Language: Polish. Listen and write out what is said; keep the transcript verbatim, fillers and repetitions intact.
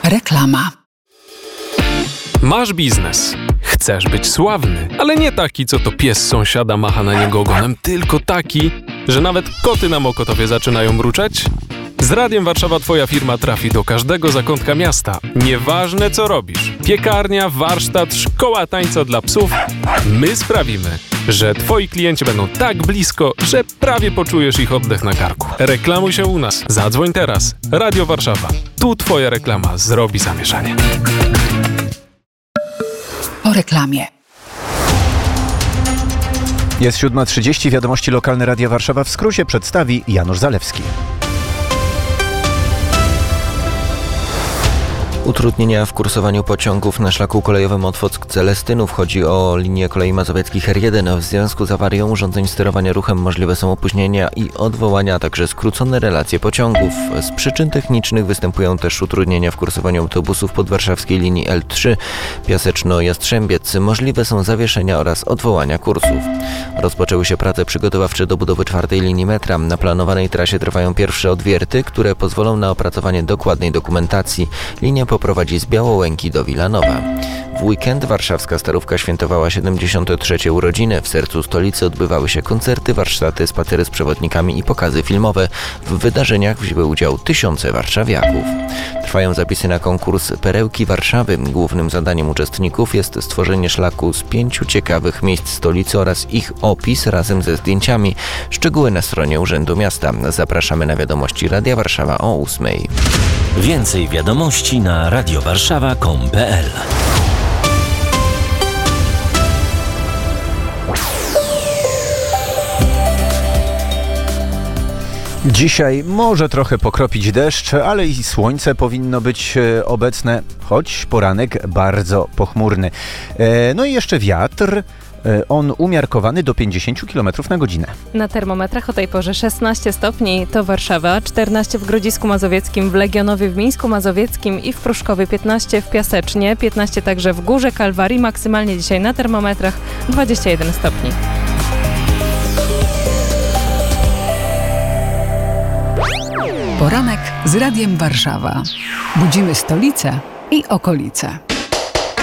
Reklama. Masz biznes. Chcesz być sławny, ale nie taki, co to pies sąsiada macha na niego ogonem, tylko taki, że nawet koty na Mokotowie zaczynają mruczeć? Z Radiem Warszawa Twoja firma trafi do każdego zakątka miasta. Nieważne co robisz. Piekarnia, warsztat, szkoła tańca dla psów. My sprawimy, że Twoi klienci będą tak blisko, że prawie poczujesz ich oddech na karku. Reklamuj się u nas. Zadzwoń teraz. Radio Warszawa. Tu Twoja reklama zrobi zamieszanie. Po reklamie. Jest siódma trzydzieści, wiadomości lokalne Radia Warszawa w skrócie przedstawi Janusz Zalewski. Utrudnienia w kursowaniu pociągów na szlaku kolejowym Otwock-Celestynów. Chodzi o linię kolei mazowieckich R jeden. W związku z awarią urządzeń sterowania ruchem możliwe są opóźnienia i odwołania, a także skrócone relacje pociągów. Z przyczyn technicznych występują też utrudnienia w kursowaniu autobusów podwarszawskiej linii L trzy Piaseczno-Jastrzębiec. Możliwe są zawieszenia oraz odwołania kursów. Rozpoczęły się prace przygotowawcze do budowy czwartej linii metra. Na planowanej trasie trwają pierwsze odwierty, które pozwolą na opracowanie dokładnej dokumentacji. Linia poprowadzi z Białołęki do Wilanowa. W weekend warszawska Starówka świętowała siedemdziesiąte trzecie urodziny. W sercu stolicy odbywały się koncerty, warsztaty, spacery z przewodnikami i pokazy filmowe. W wydarzeniach wzięły udział tysiące warszawiaków. Trwają zapisy na konkurs Perełki Warszawy. Głównym zadaniem uczestników jest stworzenie szlaku z pięciu ciekawych miejsc stolicy oraz ich opis razem ze zdjęciami. Szczegóły na stronie Urzędu Miasta. Zapraszamy na wiadomości Radia Warszawa o ósmej. Więcej wiadomości na radiowarszawa kropka com kropka pe el. Dzisiaj może trochę pokropić deszcz, ale i słońce powinno być obecne, choć poranek bardzo pochmurny. No i jeszcze wiatr. On umiarkowany do pięćdziesiąt kilometrów na godzinę. Na termometrach o tej porze szesnaście stopni to Warszawa, czternaście w Grodzisku Mazowieckim, w Legionowie w Mińsku Mazowieckim i w Pruszkowie, piętnaście w Piasecznie, piętnaście także w Górze Kalwarii, maksymalnie dzisiaj na termometrach dwadzieścia jeden stopni. Poranek z Radiem Warszawa. Budzimy stolicę i okolice.